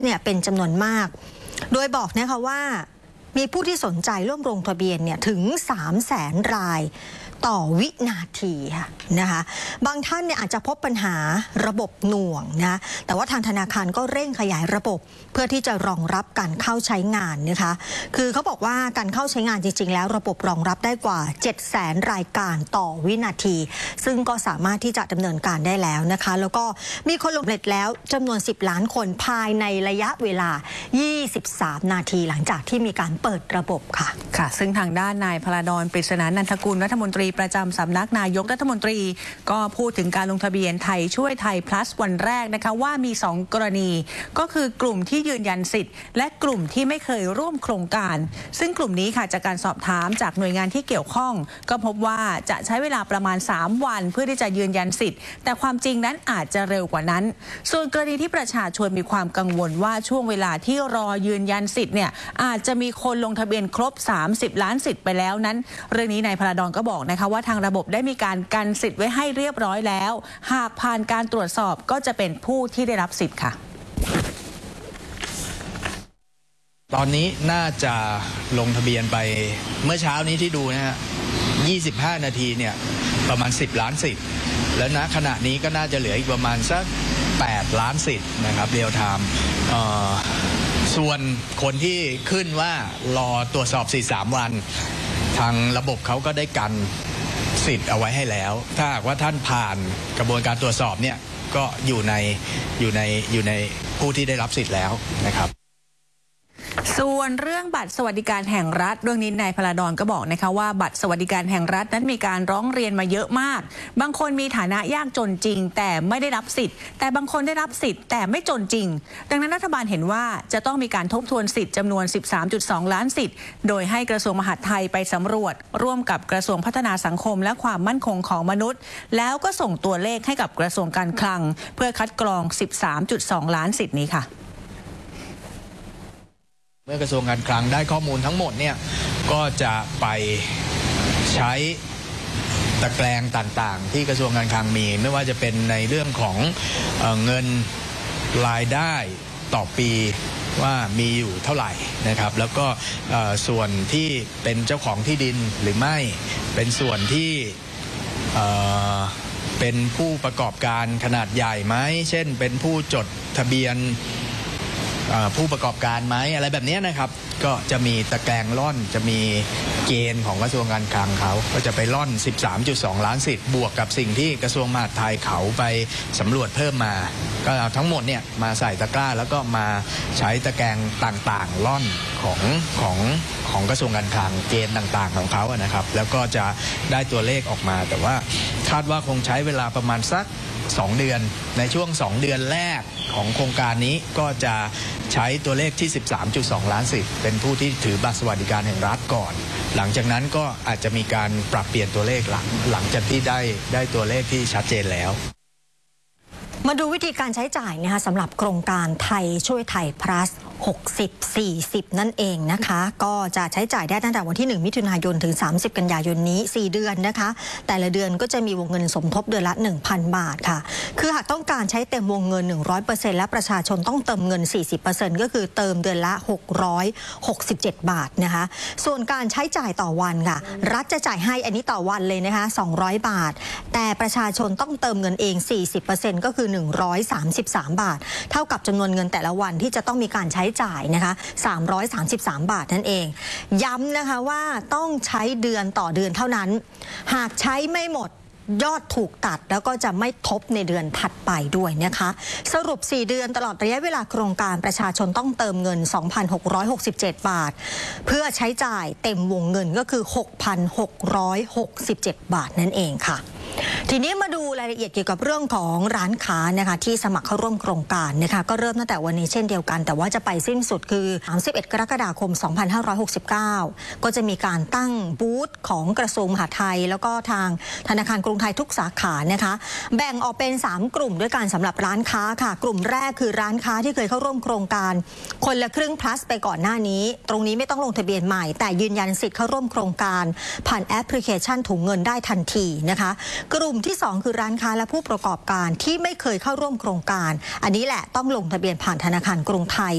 เนี่ยเป็นจำนวนมากโดยบอกนะคะว่ามีผู้ที่สนใจร่วมลงทะเบียนเนี่ยถึง 300,000 รายต่อวินาทีค่ะนะคะบางท่านเนี่ยอาจจะพบปัญหาระบบหน่วงนะแต่ว่าทางธนาคารก็เร่งขยายระบบเพื่อที่จะรองรับการเข้าใช้งานนะคะคือเขาบอกว่าการเข้าใช้งานจริงๆแล้วระบบรองรับได้กว่า 700,000 รายการต่อวินาทีซึ่งก็สามารถที่จะดำเนินการได้แล้วนะคะแล้วก็มีคนลงทะเบียนแล้วจำนวน10 ล้านคนภายในระยะเวลา23 นาทีหลังจากที่มีการเปิดระบบค่ะซึ่งทางด้านนายพลาดร ปริศนานันทกุลรัฐมนตรีประจำสำนักนายกรัฐมนตรีก็พูดถึงการลงทะเบียนไทยช่วยไทย plus วันแรกนะคะว่ามี2 กรณีก็คือกลุ่มที่ยืนยันสิทธิ์และกลุ่มที่ไม่เคยร่วมโครงการซึ่งกลุ่มนี้ค่ะจากการสอบถามจากหน่วยงานที่เกี่ยวข้องก็พบว่าจะใช้เวลาประมาณ3 วันเพื่อที่จะยืนยันสิทธิ์แต่ความจริงนั้นอาจจะเร็วกว่านั้นส่วนกรณีที่ประชาชนมีความกังวลว่าช่วงเวลาที่รอยืนยันสิทธิ์เนี่ยอาจจะมีคนลงทะเบียนครบ30 ล้านสิทธิ์ไปแล้วนั้นเรื่องนี้นายพลาดรก็บอกนะคะว่าทางระบบได้มีการกันสิทธิ์ไว้ให้เรียบร้อยแล้วหากผ่านการตรวจสอบก็จะเป็นผู้ที่ได้รับสิทธิ์ค่ะตอนนี้น่าจะลงทะเบียนไปเมื่อเช้านี้ที่ดูนะฮะ25 นาทีเนี่ยประมาณ10 ล้านสิทธิ์แล้วณขณะนี้ก็น่าจะเหลืออีกประมาณสัก8 ล้านสิทธิ์นะครับเรียลไทม์ส่วนคนที่ขึ้นว่ารอตรวจสอบ43 วันทางระบบเขาก็ได้กันสิทธิ์เอาไว้ให้แล้วถ้าหากว่าท่านผ่านกระบวนการตรวจสอบเนี่ยก็อยู่ในผู้ที่ได้รับสิทธิ์แล้วนะครับส่วนเรื่องบัตรสวัสดิการแห่งรัฐเรื่องนี้นายพลาดรก็บอกนะคะว่าบัตรสวัสดิการแห่งรัฐนั้นมีการร้องเรียนมาเยอะมากบางคนมีฐานะยากจนจริงแต่ไม่ได้รับสิทธิ์แต่บางคนได้รับสิทธิ์แต่ไม่จนจริงดังนั้นรัฐบาลเห็นว่าจะต้องมีการทบทวนสิทธิ์จำนวน 13.2 ล้านสิทธิ์โดยให้กระทรวงมหาดไทยไปสำรวจร่วมกับกระทรวงพัฒนาสังคมและความมั่นคงของมนุษย์แล้วก็ส่งตัวเลขให้กับกระทรวงการคลังเพื่อคัดกรอง 13.2 ล้านสิทธิ์นี้ค่ะเมื่อกระทรวงการคลังได้ข้อมูลทั้งหมดเนี่ยก็จะไปใช้ตะแกรงต่างๆที่กระทรวงการคลังมีไม่ว่าจะเป็นในเรื่องของเงินรายได้ต่อปีว่ามีอยู่เท่าไหร่นะครับแล้วก็ส่วนที่เป็นเจ้าของที่ดินหรือไม่เป็นส่วนที่เป็นผู้ประกอบการขนาดใหญ่ไหมเช่นเป็นผู้จดทะเบียนผู้ประกอบการไหมอะไรแบบนี้นะครับก็จะมีตะแกรงล่อนจะมีเกณฑ์ของกระทรวงการคลังเขาก็จะไปล่อน 13.2 ล้านสิทธิ์บวกกับสิ่งที่กระทรวงมหาดไทยเขาไปสำรวจเพิ่มมาก็เอาทั้งหมดเนี่ยมาใส่ตะกร้าแล้วก็มาใช้ตะแกรงต่างๆล่อนของกระทรวงการคลังเกณฑ์ต่างๆของเขานะครับแล้วก็จะได้ตัวเลขออกมาแต่ว่าคาดว่าคงใช้เวลาประมาณสัก2 เดือนในช่วง2 เดือนแรกของโครงการนี้ก็จะใช้ตัวเลขที่ 13.2 ล้านสิทธิ์เป็นผู้ที่ถือบัตรสวัสดิการแห่งรัฐก่อนหลังจากนั้นก็อาจจะมีการปรับเปลี่ยนตัวเลขหลังจากที่ได้ตัวเลขที่ชัดเจนแล้วมาดูวิธีการใช้จ่ายนะคะสำหรับโครงการไทยช่วยไทย plus 60-40 นั่นเองนะคะก็จะใช้จ่ายได้ตั้งแต่วันที่1 มิถุนายนถึง30 กันยายนนี้4 เดือนนะคะแต่ละเดือนก็จะมีวงเงินสมทบเดือนละ 1,000 บาทค่ะคือหากต้องการใช้เต็มวงเงิน 100% และประชาชนต้องเติมเงิน 40% ก็คือเติมเดือนละ667 บาทนะคะส่วนการใช้จ่ายต่อวันค่ะรัฐจะจ่ายให้อันนี้ต่อวันเลยนะคะ200 บาทแต่ประชาชนต้องเติมเงินเอง 40% ก็คือ133 บาทเท่ากับจำนวนเงินแต่ละวันที่จะต้องมีการใช้จ่ายนะคะ333 บาทนั่นเองย้ำนะคะว่าต้องใช้เดือนต่อเดือนเท่านั้นหากใช้ไม่หมดยอดถูกตัดแล้วก็จะไม่ทบในเดือนถัดไปด้วยนะคะสรุป4 เดือนตลอดระยะเวลาโครงการประชาชนต้องเติมเงิน 2,667 บาทเพื่อใช้จ่ายเต็มวงเงินก็คือ 6,667 บาทนั่นเองค่ะทีนี้มาดูรายละเอียดเกี่ยวกับเรื่องของร้านค้านะคะที่สมัครเข้าร่วมโครงการนะคะก็เริ่มตั้งแต่วันนี้เช่นเดียวกันแต่ว่าจะไปสิ้นสุดคือ31 กรกฎาคม 2569 ก็จะมีการตั้งบูธของกระทรวงมหาดไทยแล้วก็ทางธนาคารกรุงไทยทุกสาขานะคะแบ่งออกเป็น3 กลุ่มด้วยกันสำหรับร้านค้าค่ะกลุ่มแรกคือร้านค้าที่เคยเข้าร่วมโครงการคนละครึ่ง plus ไปก่อนหน้านี้ตรงนี้ไม่ต้องลงทะเบียนใหม่แต่ยืนยันสิทธิ์เข้าร่วมโครงการผ่านแอปพลิเคชันถุงเงินได้ทันทีนะคะกลุ่มที่2คือร้านค้าและผู้ประกอบการที่ไม่เคยเข้าร่วมโครงการอันนี้แหละต้องลงทะเบียนผ่านธนาคารกรุงไทย